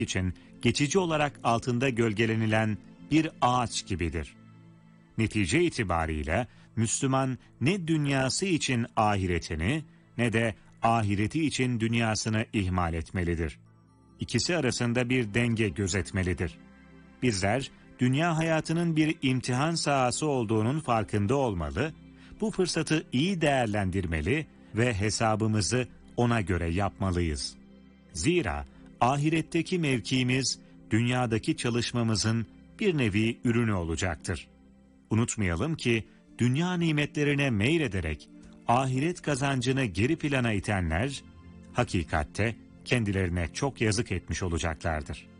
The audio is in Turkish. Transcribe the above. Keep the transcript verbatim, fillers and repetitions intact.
için geçici olarak altında gölgelenilen bir ağaç gibidir. Netice itibariyle Müslüman ne dünyası için ahiretini ne de ahireti için dünyasını ihmal etmelidir. İkisi arasında bir denge gözetmelidir. Bizler dünya hayatının bir imtihan sahası olduğunun farkında olmalı, bu fırsatı iyi değerlendirmeli ve hesabımızı ona göre yapmalıyız. Zira ahiretteki mevkimiz dünyadaki çalışmamızın bir nevi ürünü olacaktır. Unutmayalım ki dünya nimetlerine meylederek ahiret kazancını geri plana itenler hakikatte kendilerine çok yazık etmiş olacaklardır.